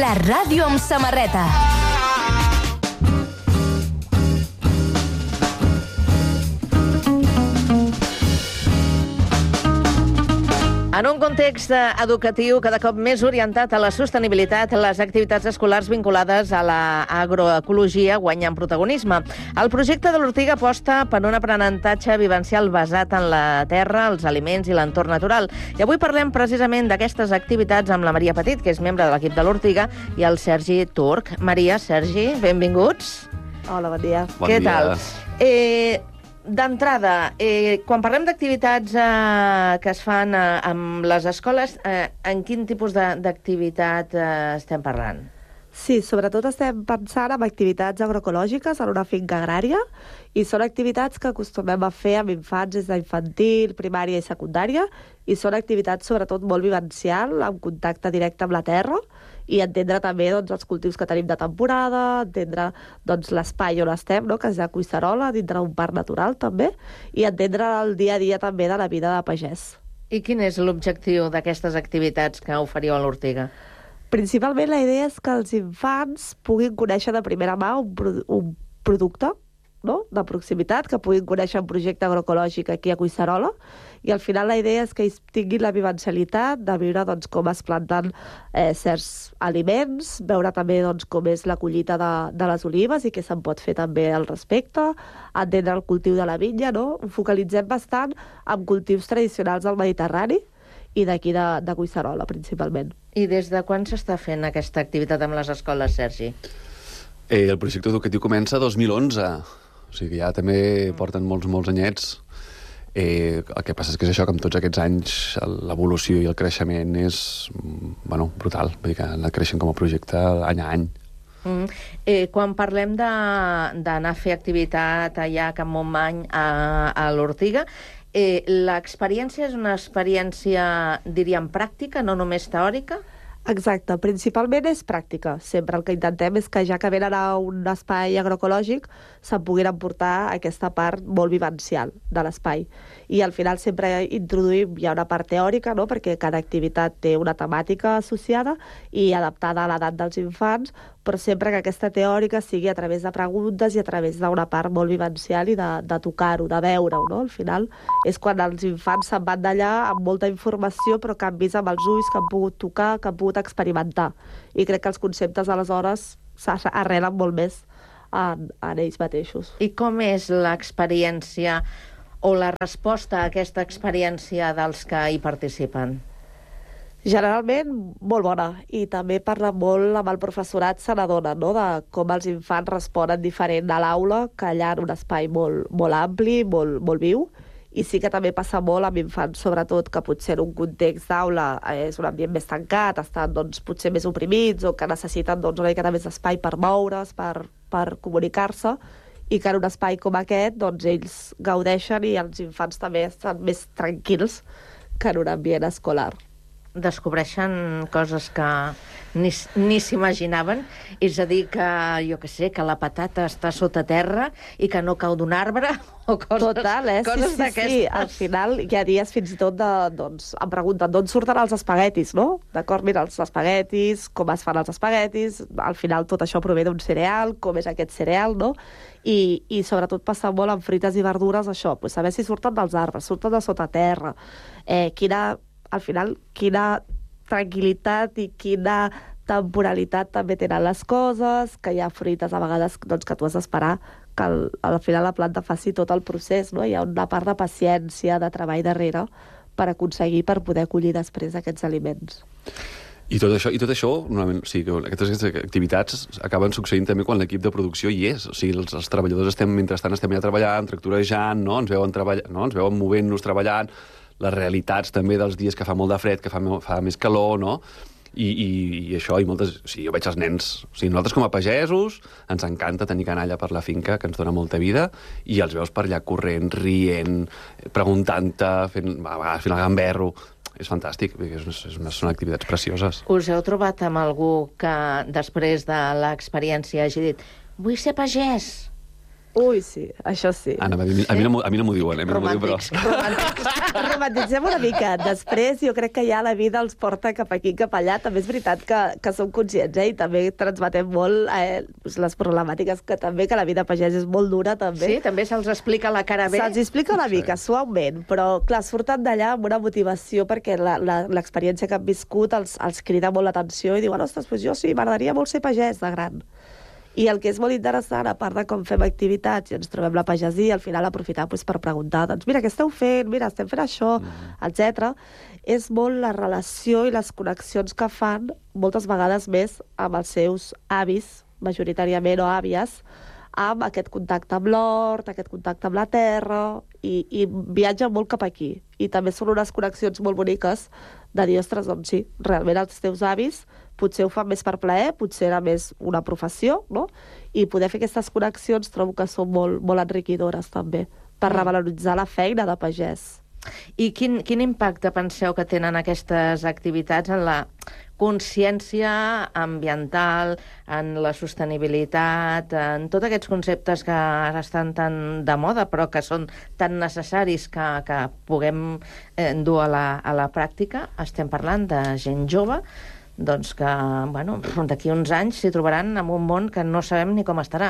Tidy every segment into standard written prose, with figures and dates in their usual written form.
La ràdio amb samarreta. En un context educatiu cada cop més orientat a la sostenibilitat, les activitats escolars vinculades a l'agroecologia guanyen protagonisme. El projecte de l'Ortiga aposta per un aprenentatge vivencial basat en la terra, els aliments i l'entorn natural. I avui parlem precisament d'aquestes activitats amb la Maria Petit, que és membre de l'equip de l'Ortiga, i el Sergi Turc. Maria, Sergi, benvinguts. Hola, bon dia. Què tal? D'entrada, quan parlem d'activitats que es fan amb les escoles, en quin tipus d'activitat estem parlant? Sí, sobretot estem pensant en activitats agroecològiques en una finca agrària i són activitats que acostumem a fer amb infants des d'infantil, primària i secundària i són activitats sobretot molt vivencial, amb contacte directe amb la terra i entendre també els cultius que tenim de temporada, entendre l'espai on estem, que és a Collserola, dintre d'un parc natural també, i entendre el dia a dia també de la vida de pagès. I quin és l'objectiu d'aquestes activitats que oferiu a l'Ortiga? Principalment la idea és que els infants puguin conèixer de primera mà un producte de proximitat, que puguin conèixer un projecte agroecològic aquí a Collserola, i al final la idea és que ells tinguin la vivencialitat de veure com es planten certs aliments, veure també com és la collita de les olives i què se'n pot fer també al respecte, entendre el cultiu de la vinya, no? Ho focalitzem bastant en cultius tradicionals del Mediterrani i d'aquí de Collserola, principalment. I des de quan s'està fent aquesta activitat amb les escoles, Sergi? El projecte educatiu comença 2011, o sigui, ja també porten molts anyets. El que passa és que és això, que amb tots aquests anys l'evolució i el creixement és brutal, vull dir que han anat creixent com a projecte any a any. Quan parlem d'anar a fer activitat allà a Can Montmany, a l'Ortiga, l'experiència és una experiència, diríem, pràctica, no només teòrica? Exacte, principalment és pràctica. Sempre el que intentem és que ja que venen a un espai agroecològic se'n puguin emportar aquesta part molt vivencial de l'espai. I al final sempre introduïm ja una part teòrica, perquè cada activitat té una temàtica associada i adaptada a l'edat dels infants, però sempre que aquesta teòrica sigui a través de preguntes i a través d'una part molt vivencial i de tocar-ho, de veure-ho, no? Al final és quan els infants se'n van d'allà amb molta informació però que han vist amb els ulls, que han pogut tocar, que han pogut experimentar. I crec que els conceptes aleshores s'arrelen molt més en ells mateixos. I com és l'experiència o la resposta a aquesta experiència dels que hi participen? Generalment molt bona, i també parla molt amb el professorat, se n'adona, de com els infants responen diferent a l'aula, que allà en un espai molt ampli, molt viu, i sí que també passa molt amb infants, sobretot, que potser en un context d'aula és un ambient més tancat, estan potser més oprimits o que necessiten una mica més d'espai per moure's, per comunicar-se, i que en un espai com aquest ells gaudeixen i els infants també estan més tranquils que en un ambient escolar. Descobreixen coses que ni s'imaginaven, és a dir, que jo que sé, que la patata està sota terra i que no cau d'un arbre o coses, total, coses d'aquestes. Sí, al final hi ha dies fins i tot em pregunten d'on surten els espaguetis, no? D'acord, mira, els espaguetis, com es fan els espaguetis, al final tot això prové d'un cereal, com és aquest cereal, no? I sobretot passa molt amb frites i verdures, això, saber si surten dels arbres, surten de sota terra, al final, quina tranquil·litat i quina temporalitat també tenen les coses, que hi ha fruites a vegades que tu has d'esperar que al final la planta faci tot el procés, no? Hi ha una part de paciència, de treball darrere per poder collir després aquests aliments. I tot això, normalment, aquestes activitats acaben succeint també quan l'equip de producció hi és. O sigui, els treballadors mentrestant estem allà treballant, tractorejant, no? Ens veuen movent-nos, treballant, les realitats també dels dies que fa molt de fred, que fa més calor, no? I això, jo veig els nens, nosaltres com a pagesos ens encanta tenir canalla per la finca, que ens dona molta vida, i els veus per allà corrent, rient, preguntant-te, fent el gamberro. És fantàstic, són activitats precioses. Us heu trobat amb algú que després de l'experiència hagi dit «Vull ser pagès»? Ui, sí, això sí. Anna, a mi no m'ho diuen, Romàntics. Romantitzem una mica. Després jo crec que ja la vida els porta cap aquí, cap allà. També és veritat que som conscients, i també transmetem molt les problemàtiques que la vida pagès és molt dura, també. Sí, també se'ls explica la cara bé. Se'ls explica una mica, suaument, però clar, surten d'allà amb una motivació perquè l'experiència que han viscut els crida molt l'atenció i diuen, ostres, doncs jo sí, m'agradaria molt ser pagès de gran. I el que és molt interessant, a part de com fem activitats i ens trobem la pagesia, al final aprofitar per preguntar, doncs mira, què esteu fent? Mira, estem fent això, etc. És molt la relació i les connexions que fan, moltes vegades més, amb els seus avis, majoritàriament, o àvies, amb aquest contacte amb l'hort, aquest contacte amb la terra, i viatgen molt cap aquí. I també són unes connexions molt boniques de dir, ostres, doncs sí, realment els teus avis potser ho fan més per plaer, potser era més una professió, no? I poder fer aquestes connexions trobo que són molt, molt enriquidores, també, per revaloritzar la feina de pagès. I quin impacte penseu que tenen aquestes activitats en la consciència ambiental, en la sostenibilitat, en tots aquests conceptes que ara estan tan de moda però que són tan necessaris que puguem dur a la pràctica? Estem parlant de gent jove, doncs que, bueno, d'aquí uns anys s'hi trobaran en un món que no sabem ni com estarà.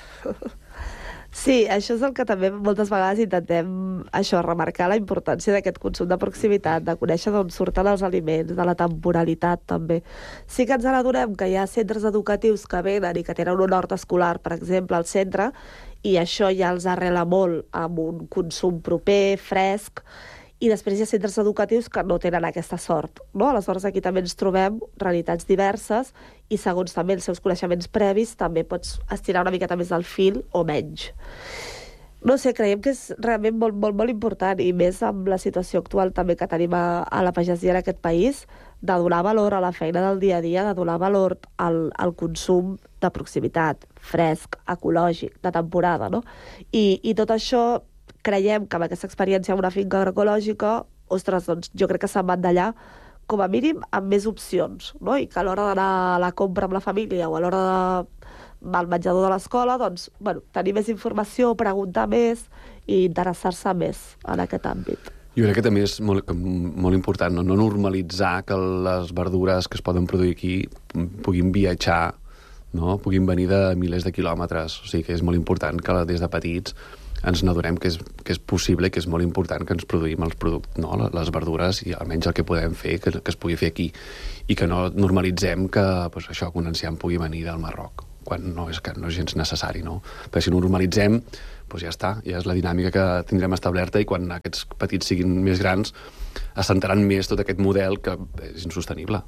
Sí, això és el que també moltes vegades intentem remarcar la importància d'aquest consum de proximitat, de conèixer d'on surten els aliments, de la temporalitat també. Sí que ens adonem que hi ha centres educatius que venen i que tenen un hort escolar, per exemple, al centre, i això ja els arrela molt amb un consum proper, fresc, i després hi ha centres educatius que no tenen aquesta sort, no? Aleshores aquí també ens trobem realitats diverses i segons també els seus coneixements previs també pots estirar una miqueta més del fil o menys. No sé, creiem que és realment molt, molt, molt important i més amb la situació actual també que tenim a la pagesia en aquest país, de donar valor a la feina del dia a dia, de donar valor al consum de proximitat, fresc, ecològic, de temporada, no? I tot això creiem que amb aquesta experiència en una finca agroecològica, ostres, doncs jo crec que se'n van d'allà com a mínim amb més opcions, no? I que a l'hora d'anar a la compra amb la família o a l'hora al menjador de l'escola, doncs, bueno, tenir més informació, preguntar més i interessar-se més en aquest àmbit. Jo crec que també és molt important no normalitzar que les verdures que es poden produir aquí puguin viatjar, no? Puguin venir de milers de quilòmetres. O sigui que és molt important que des de petits ens n'adonem que és possible i que és molt important que ens produïm els productes, no? Les verdures i almenys el que podem fer, que es pugui fer aquí. I que no normalitzem que pues, això, que un enciam pugui venir del Marroc, quan no és gens necessari, no? Perquè si no normalitzem, doncs ja està, ja és la dinàmica que tindrem establerta i quan aquests petits siguin més grans assentaran més tot aquest model que és insostenible.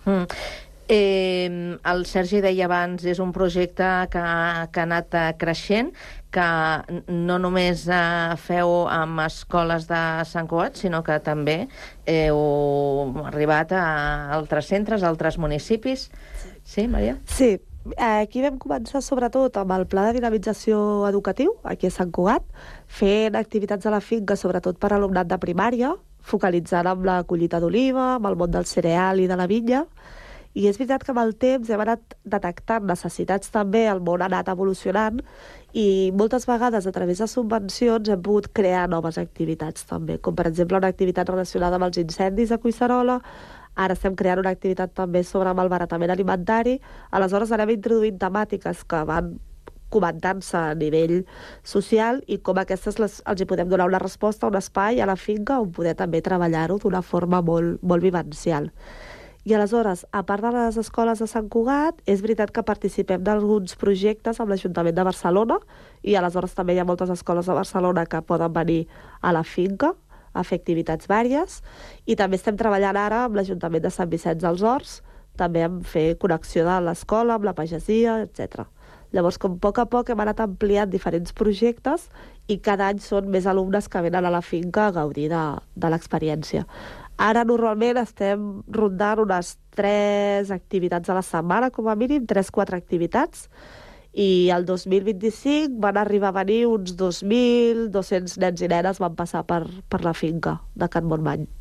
El Sergi deia abans, és un projecte que ha anat creixent, que no només feu amb escoles de Sant Cugat, sinó que també heu arribat a altres centres, a altres municipis. Sí, Maria? Sí, aquí vam començar sobretot amb el pla de dinamització educatiu, aquí a Sant Cugat, fent activitats a la finca, sobretot per alumnat de primària, focalitzant amb la collita d'oliva, amb el món del cereal i de la vinya. I és veritat que amb el temps hem anat detectant necessitats també, el món ha anat evolucionant i moltes vegades a través de subvencions hem pogut crear noves activitats també, com per exemple una activitat relacionada amb els incendis a Collserola, ara estem creant una activitat també sobre malbaratament alimentari, aleshores anem introduint temàtiques que van comentant-se a nivell social i com aquestes els hi podem donar una resposta, un espai a la finca on poder també treballar-ho d'una forma molt, molt vivencial. I aleshores, a part de les escoles de Sant Cugat, és veritat que participem d'alguns projectes amb l'Ajuntament de Barcelona i aleshores també hi ha moltes escoles de Barcelona que poden venir a la finca a fer activitats vàries i també estem treballant ara amb l'Ajuntament de Sant Vicenç dels Horts, també en fer connexió de l'escola, amb la pagesia, etc. Llavors, com a poc hem anat ampliant diferents projectes i cada any són més alumnes que venen a la finca a gaudir de l'experiència. Ara normalment estem rondant unes 3 activitats a la setmana, com a mínim, 3-4 activitats, i el 2025 van arribar a venir uns 2.200 nens i nenes van passar per la finca de Can Montmany.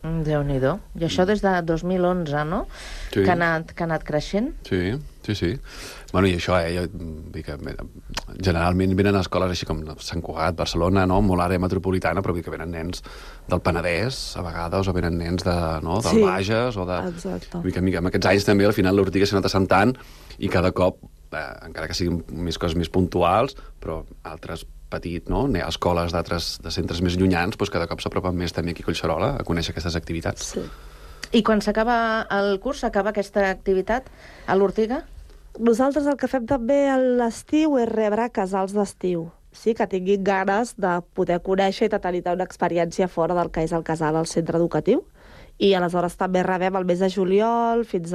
Déu-n'hi-do. I això des de 2011, no? Sí. Que ha anat creixent. Sí. Bueno, i això, jo dic que generalment venen a escoles així com Sant Cugat, Barcelona, no? Molt àrea metropolitana, però que venen nens del Penedès, a vegades, o venen nens del Bages, o de... Exacte. Mica. Amb aquests anys també, al final, l'Ortiga s'ha anat assentant i cada cop, encara que siguin més coses més puntuals, però altres petit, no? Hi ha escoles de centres més llunyans, doncs cada cop s'apropen més també aquí a Collserola a conèixer aquestes activitats. Sí. I quan s'acaba el curs, s'acaba aquesta activitat a l'Ortiga? Nosaltres el que fem també a l'estiu és rebre casals d'estiu. Sí, que tinguin ganes de poder conèixer i de tenir una experiència fora del que és el casal al centre educatiu. I aleshores també rebem el mes de juliol fins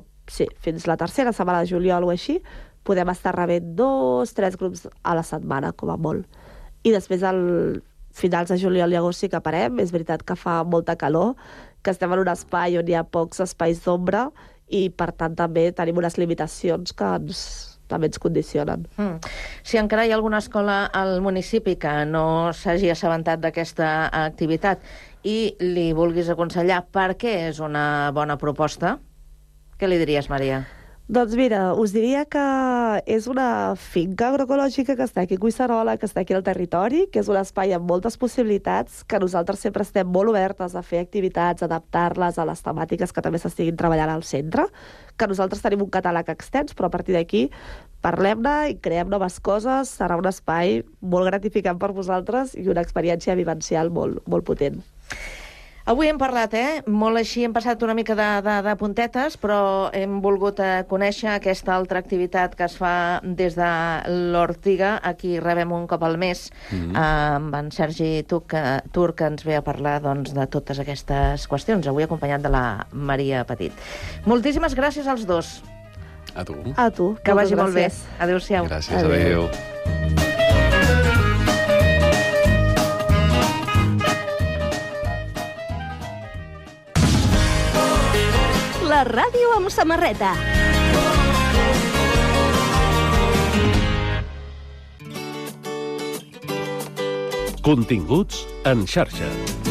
la tercera setmana de juliol o així. Podem estar rebent 2-3 grups a la setmana, com a molt. I després, al finals de juliol i agost sí que parem. És veritat que fa molta calor, que estem en un espai on hi ha pocs espais d'ombra i, per tant, també tenim unes limitacions que també ens condicionen. Si encara hi ha alguna escola al municipi que no s'hagi assabentat d'aquesta activitat i li vulguis aconsellar per què és una bona proposta, què li diries, Maria? Doncs mira, us diria que és una finca agroecològica que està aquí a Collserola, que està aquí al territori, que és un espai amb moltes possibilitats, que nosaltres sempre estem molt obertes a fer activitats, adaptar-les a les temàtiques que també s'estiguin treballant al centre, que nosaltres tenim un catàleg extens, però a partir d'aquí parlem-ne i creem noves coses. Serà un espai molt gratificant per vosaltres i una experiència vivencial molt, molt potent. Avui hem parlat, molt així, hem passat una mica de puntetes, però hem volgut conèixer aquesta altra activitat que es fa des de l'Ortiga. Aquí rebem un cop al mes amb en Sergi Tur, que ens ve a parlar de totes aquestes qüestions, avui acompanyat de la Maria Petit. Moltíssimes gràcies als dos. A tu. A tu. Que vagi molt bé. Adéu-siau. Gràcies, adéu. La ràdio amb samarreta. Continguts en xarxa.